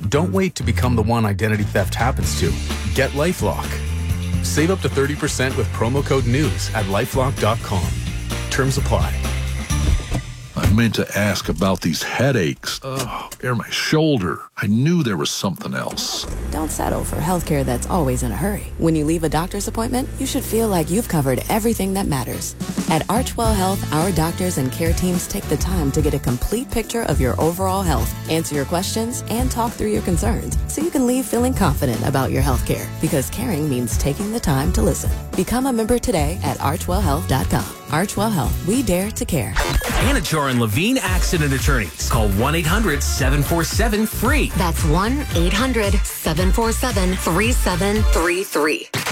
Don't wait to become the one identity theft happens to. Get LifeLock. Save up to 30% with promo code NEWS at LifeLock.com. Terms apply. I meant to ask about these headaches. My shoulder. I knew there was something else. Don't settle for healthcare that's always in a hurry. When you leave a doctor's appointment, you should feel like you've covered everything that matters. At Archwell Health, our doctors and care teams take the time to get a complete picture of your overall health, answer your questions, and talk through your concerns so you can leave feeling confident about your healthcare. Because caring means taking the time to listen. Become a member today at archwellhealth.com. Archwell Health, we dare to care. Anachar and Levine Accident Attorneys. Call 1-800-747-FREE. That's 1-800-747-3733.